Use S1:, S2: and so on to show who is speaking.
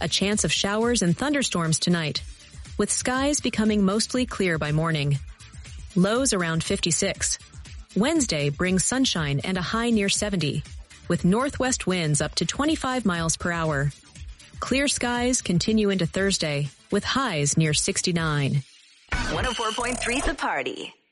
S1: A chance of showers and thunderstorms tonight, with skies becoming mostly clear by morning. Lows around 56. Wednesday brings sunshine and a high near 70, with northwest winds up to 25 miles per hour. Clear skies continue into Thursday, with highs near 69.
S2: 104.3 The Party.